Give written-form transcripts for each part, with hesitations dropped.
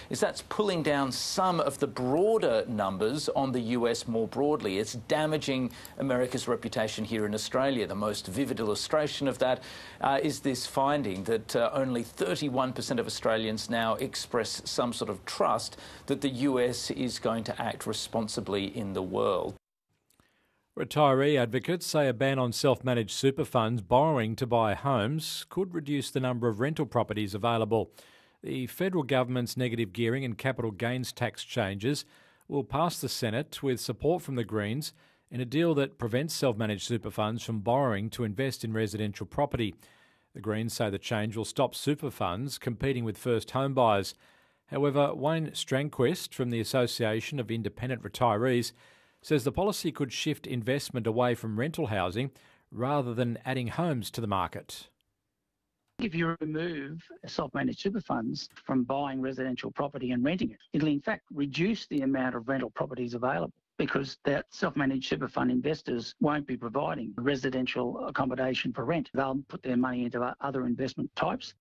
is that's pulling down some of the broader numbers on the US more broadly. It's damaging America's reputation here in Australia. The most vivid illustration of that is this finding that only 31% of Australians now express some sort of trust that the US is going to act responsibly in the world. Retiree advocates say a ban on self-managed super funds borrowing to buy homes could reduce the number of rental properties available. The federal government's negative gearing and capital gains tax changes will pass the Senate with support from the Greens in a deal that prevents self-managed super funds from borrowing to invest in residential property. The Greens say the change will stop super funds competing with first home buyers. However, Wayne Strangquist from the Association of Independent Retirees says the policy could shift investment away from rental housing rather than adding homes to the market. If you remove self-managed super funds from buying residential property and renting it, it'll in fact reduce the amount of rental properties available because that self-managed super fund investors won't be providing residential accommodation for rent. They'll put their money into other investment types.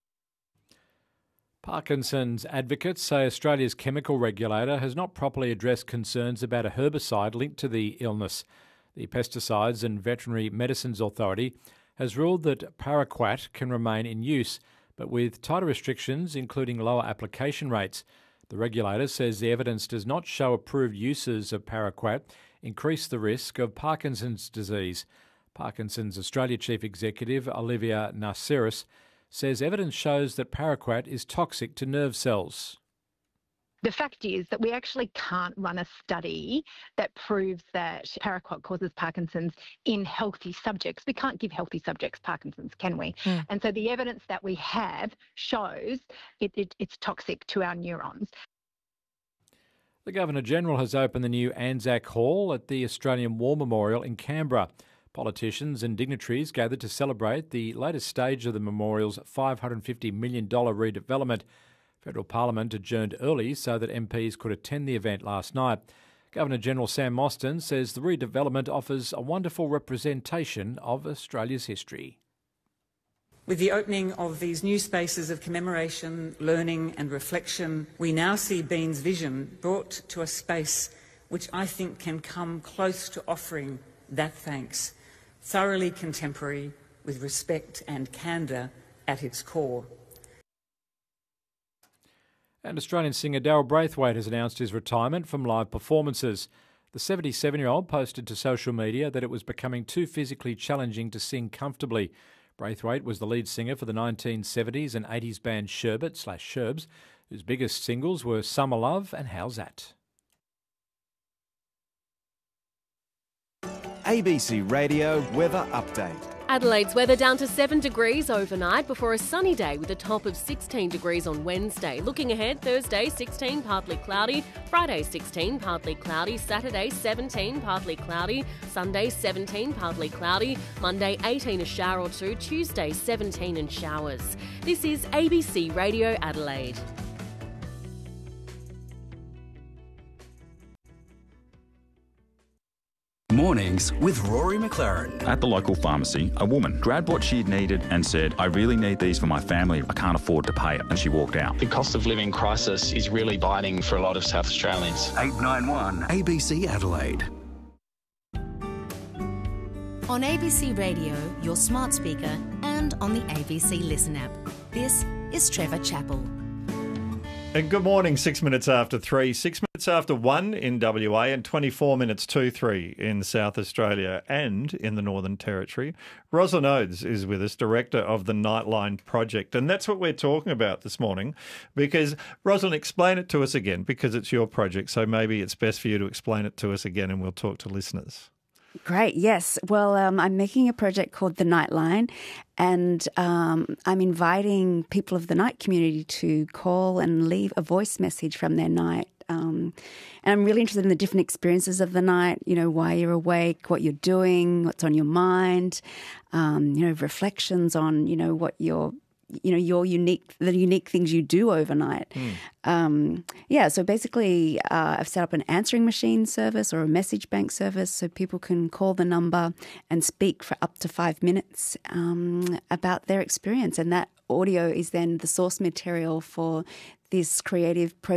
Parkinson's advocates say Australia's chemical regulator has not properly addressed concerns about a herbicide linked to the illness. The Pesticides and Veterinary Medicines Authority has ruled that paraquat can remain in use, but with tighter restrictions, including lower application rates. The regulator says the evidence does not show approved uses of paraquat increase the risk of Parkinson's disease. Parkinson's Australia Chief Executive Olivia Narceris says evidence shows that paraquat is toxic to nerve cells. The fact is that we actually can't run a study that proves that paraquat causes Parkinson's in healthy subjects. We can't give healthy subjects Parkinson's, can we? And so the evidence that we have shows it's toxic to our neurons. The Governor-General has opened the new Anzac Hall at the Australian War Memorial in Canberra. Politicians and dignitaries gathered to celebrate the latest stage of the memorial's $550 million redevelopment. Federal Parliament adjourned early so that MPs could attend the event last night. Governor-General Sam Mostyn says the redevelopment offers a wonderful representation of Australia's history. With the opening of these new spaces of commemoration, learning and reflection, we now see Bean's vision brought to a space which I think can come close to offering that thanks. Thoroughly contemporary, with respect and candour at its core. And Australian singer Daryl Braithwaite has announced his retirement from live performances. The 77-year-old posted to social media that it was becoming too physically challenging to sing comfortably. Braithwaite was the lead singer for the 1970s and 80s band Sherbet/Sherbs, whose biggest singles were Summer Love and How's That? ABC Radio Weather Update. Adelaide's weather down to 7 degrees overnight before a sunny day with a top of 16 degrees on Wednesday. Looking ahead, Thursday 16 partly cloudy, Friday 16 partly cloudy, Saturday 17 partly cloudy, Sunday 17 partly cloudy, Monday 18 a shower or two, Tuesday 17 and showers. This is ABC Radio Adelaide. Mornings with Rory McLaren. At the local pharmacy, a woman grabbed what she needed and said, "I really need these for my family. I can't afford to pay it." And she walked out. The cost of living crisis is really biting for a lot of South Australians. 891 ABC Adelaide. On ABC Radio, your smart speaker, and on the ABC Listen app. This is Trevor Chappell. And good morning, 6 minutes after 3, 6 minutes after 1 in WA and 24 minutes to 3 in South Australia and in the Northern Territory. Rosalind Oates is with us, Director of the Nightline Project. And that's what we're talking about this morning because, Rosalind, explain it to us again because it's your project. So maybe it's best for you to explain it to us again and we'll talk to listeners. Great, yes. Well, I'm making a project called The Nightline, and I'm inviting people of the night community to call and leave a voice message from their night. And I'm really interested in the different experiences of the night, you know, why you're awake, what you're doing, what's on your mind, reflections on, what your unique things you do overnight. So basically I've set up an answering machine service or a message bank service so people can call the number and speak for up to 5 minutes about their experience. And that audio is then the source material for this creative project